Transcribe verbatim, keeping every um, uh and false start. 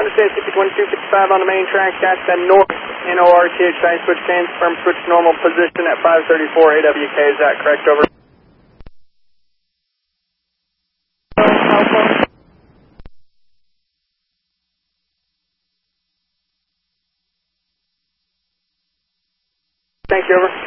understand six one two fifty-five on the main track, got that north N O R T H side switch stands firm switch normal position at five thirty-four A W K, is that correct? Over. Thank you, over.